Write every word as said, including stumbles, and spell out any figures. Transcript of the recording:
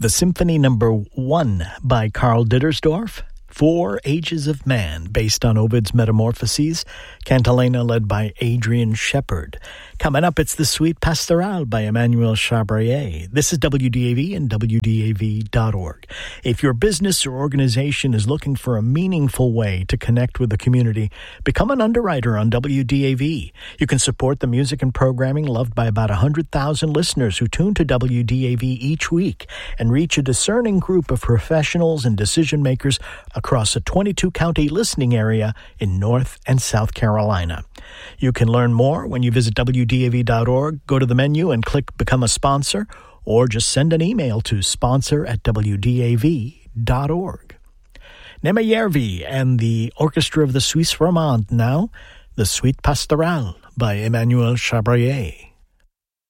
The Symphony Number One by Karl Dittersdorf, Four Ages of Man, based on Ovid's Metamorphoses, Cantilena led by Adrian Shepard. Coming up, it's the Suite Pastorale by Emmanuel Chabrier. This is W D A V and W D A V dot org. If your business or organization is looking for a meaningful way to connect with the community, become an underwriter on W D A V. You can support the music and programming loved by about one hundred thousand listeners who tune to W D A V each week and reach a discerning group of professionals and decision makers across a twenty-two county listening area in North and South Carolina. You can learn more when you visit W D A V dot org, go to the menu and click Become a Sponsor, or just send an email to sponsor at W D A V dot org. Nema Järvi and the Orchestra of the Suisse Romande now, the Suite Pastorale by Emmanuel Chabrier.